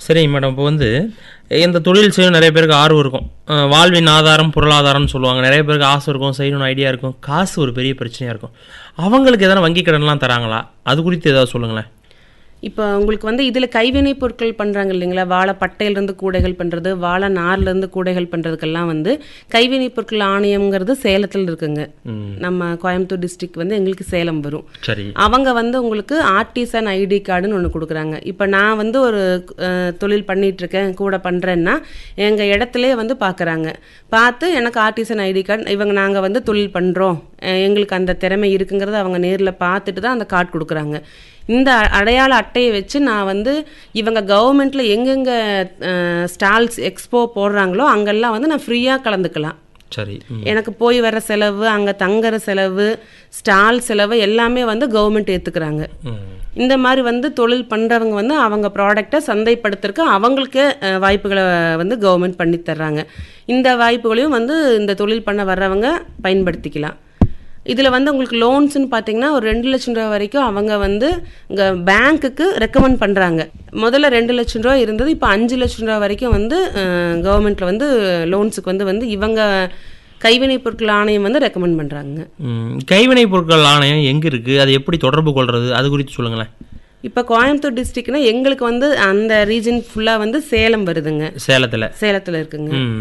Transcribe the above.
சரிங்க மேடம். இப்போ வந்து இந்த தொழில் செய்ய நிறைய பேருக்கு ஆர்வம் இருக்கும். வாழ்வின் ஆதாரம் பொருளாதாரம்னு சொல்லுவாங்க. நிறைய பேருக்கு ஆசை இருக்கும், செய்யணும்னு ஐடியா இருக்கும். காசு ஒரு பெரிய பிரச்சனையாக இருக்கும். அவங்களுக்கு எதனா வங்கி கடன்லாம் தராங்களா? அது குறித்து ஏதாவது சொல்லுங்களேன். இப்போ உங்களுக்கு வந்து இதில் கைவினை பொருட்கள் பண்ணுறாங்க இல்லைங்களா, வாழை பட்டையிலேருந்து கூடைகள் பண்ணுறது, வாழை நார்லேருந்து கூடைகள் பண்ணுறதுக்கெல்லாம் வந்து கைவினை பொருட்கள் ஆணையம்ங்கிறது சேலத்தில் இருக்குங்க. நம்ம கோயம்புத்தூர் டிஸ்ட்ரிக்ட் வந்து எங்களுக்கு சேலம் வரும். சரி. அவங்க வந்து உங்களுக்கு ஆர்டிசன் ஐடி கார்டுன்னு ஒன்று கொடுக்குறாங்க. இப்போ நான் வந்து ஒரு தொழில் பண்ணிகிட்ருக்கேன், கூட பண்ணுறேன்னா எங்கள் இடத்துலே வந்து பார்க்குறாங்க. பார்த்து எனக்கு ஆர்டிசன் ஐடி கார்டு இவங்க நாங்கள் வந்து தொழில் பண்ணுறோம், எங்களுக்கு அந்த திறமை இருக்குங்கிறத அவங்க நேரில் பார்த்துட்டு தான் அந்த கார்டு கொடுக்குறாங்க. இந்த அடையாள அட்டையை வச்சு நான் வந்து இவங்க கவர்மெண்ட்டில் எங்கெங்கே ஸ்டால்ஸ் எக்ஸ்போ போடுறாங்களோ அங்கெல்லாம் வந்து நான் ஃப்ரீயாக கலந்துக்கலாம். சரி. எனக்கு போய் வர செலவு, அங்கே தங்குற செலவு, ஸ்டால் செலவு எல்லாமே வந்து கவர்மெண்ட் ஏற்றுக்கிறாங்க. இந்த மாதிரி வந்து தொழில் பண்ணுறவங்க வந்து அவங்க ப்ராடக்டை சந்தைப்படுத்துறதுக்கு அவங்களுக்கு வாய்ப்புகளை வந்து கவர்மெண்ட் பண்ணி தர்றாங்க. இந்த வாய்ப்புகளையும் வந்து இந்த தொழில் பண்ண வர்றவங்க பயன்படுத்திக்கலாம். இதில் வந்து உங்களுக்கு லோன்ஸ்ன்னு பார்த்தீங்கன்னா ஒரு 2 லட்சம் ரூபா வரைக்கும் அவங்க வந்து இங்கே பேங்க்குக்கு ரெக்கமெண்ட் பண்ணுறாங்க. முதல்ல 2 லட்சம் ரூபா இருந்தது, இப்போ 5 லட்சம் ரூபா வரைக்கும் வந்து கவர்மெண்ட்டில் வந்து லோன்ஸுக்கு வந்து இவங்க கைவினை பொருட்கள் ஆணையம் வந்து ரெக்கமெண்ட் பண்ணுறாங்க. கைவினை பொருட்கள் ஆணையம் எங்கே இருக்குது, அது எப்படி தொடர்பு கொள்வது, அது குறித்து சொல்லுங்களேன். இப்போ கோயம்புத்தூர் டிஸ்ட்ரிக்ட்னா எங்களுக்கு வந்து அந்த ரீஜன் ஃபுல்லாக வந்து சேலம் வருதுங்க. சேலத்தில் இருக்குங்க.